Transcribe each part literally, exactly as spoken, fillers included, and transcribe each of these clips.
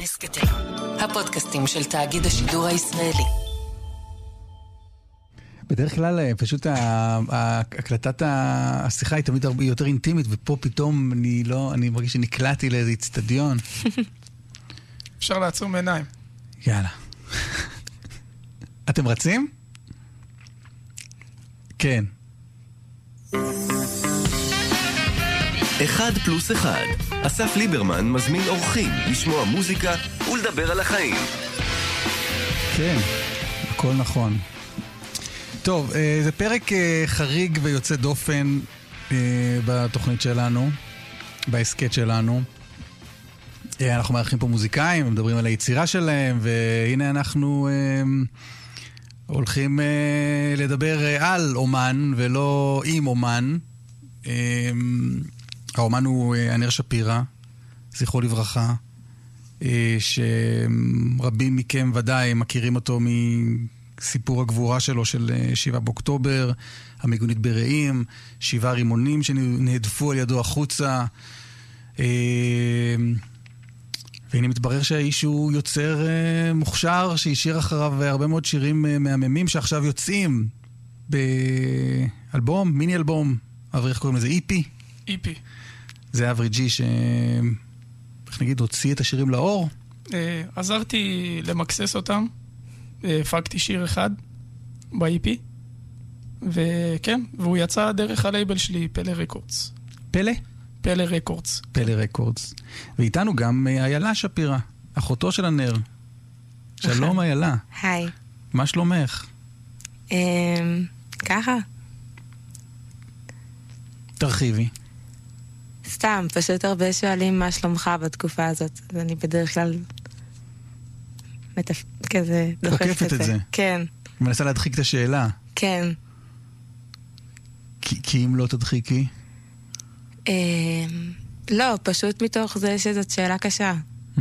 הסקטים, הפודקאסטים של תאגיד השידור הישראלי. בדרך כלל פשוט הקלטת השיחה היא תמיד הרבה יותר אינטימית, ופה פתאום אני לא, אני מרגיש שנקלעתי לאיזה אצטדיון. אפשר לעצום עיניים. יאללה. אתם רצים? כן. אחד פלוס אחד. אסף ליברמן מזמין אורחים לשמוע מוזיקה ולדבר על החיים. כן, הכל נכון. טוב, זה פרק חריג ויוצא דופן בתוכנית שלנו, בהסקט שלנו. אנחנו מארחים פה מוזיקאים, מדברים על היצירה שלהם, והנה אנחנו הולכים לדבר על אומן ולא עם אומן. האומן הוא ענר שפירא, זכרו לברכה, שרבים מכם ודאי מכירים אותו מסיפור הגבורה שלו של שבעה באוקטובר, המיגונית ברעים, שבעה רימונים שנהדפו על ידו החוצה. והנה מתברר שהאיש הוא יוצר מוכשר, שהשאיר אחריו הרבה מאוד שירים מהממים שעכשיו יוצאים באלבום, מיני אלבום, אברי, איך קוראים לזה? איפי? איפי. זה אברי ג'י ש... איך נגיד, הוציא את השירים לאור? עזרתי למקסס אותם, הפקתי שיר אחד באיפי, וכן, והוא יצא דרך הלייבל שלי, פלא רקורדס. פלא? פלא רקורדס. פלא רקורדס. ואיתנו גם איילה שפירא, אחותו של ענר. שלום איילה. היי. מה שלומך? ככה. תרחיבי. סתם, פשוט הרבה שואלים מה שלומך בתקופה הזאת. אז אני בדרך כלל מטפ... כזה דוחפת את זה. כן. מנסה להדחיק את השאלה. כן. כי, כי אם לא תדחיקי? אה, לא, פשוט מתוך זה שזאת שאלה קשה. Hmm.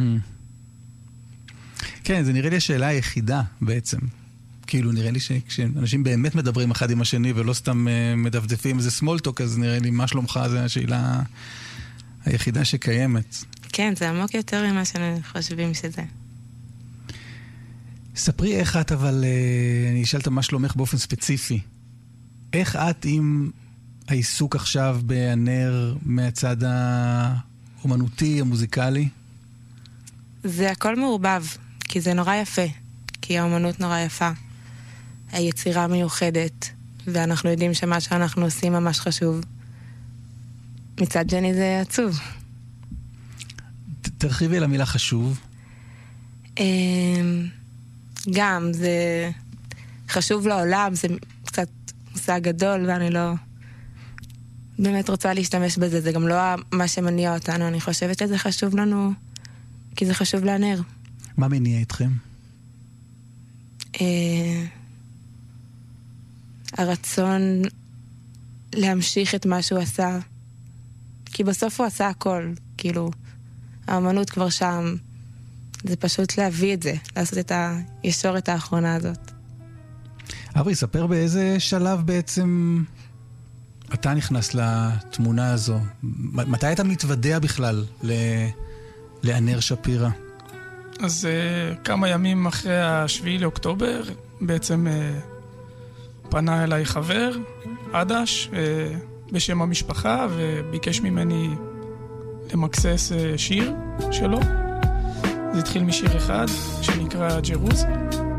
כן, זה נראה לי השאלה היחידה בעצם. כאילו נראה לי שכשאנשים באמת מדברים אחד עם השני ולא סתם מדפדפים איזה סמולטוק, אז נראה לי מה שלומך זה השאלה היחידה שקיימת. כן, זה עמוק יותר ממה שאני חושבים שזה. ספרי איך את, אבל אני אשאלת מה שלומך באופן ספציפי. איך את עם העיסוק עכשיו בענר מהצד האומנותי, המוזיקלי? זה הכל מעורבב, כי זה נורא יפה, כי האומנות נורא יפה. היצירה מיוחדת, ואנחנו יודעים שמה שאנחנו עושים ממש חשוב. מצד שני זה עצוב. תרחיבי על המילה חשוב. גם, זה חשוב לעולם, זה קצת מושג גדול, ואני לא באמת רוצה להשתמש בזה. זה גם לא מה שמניע אותנו, אני חושבת שזה חשוב לנו, כי זה חשוב לענר. מה מניע אתכם? הרצון להמשיך את מה שהוא עשה, כי בסוף הוא עשה הכל, כאילו האמנות כבר שם, זה פשוט להביא את זה, לעשות את הישורת האחרונה הזאת. אברי, ספר באיזה שלב בעצם אתה נכנס לתמונה הזו, מתי אתה מתוודע בכלל לענר שפירא? אז uh, כמה ימים אחרי השביעי לאוקטובר, בעצם uh, פנה אליי חבר, עדש, uh, בשם המשפחה, וביקש ממני למקסס uh, שיר שלו. זה התחיל משיר אחד, שנקרא ג'רוז.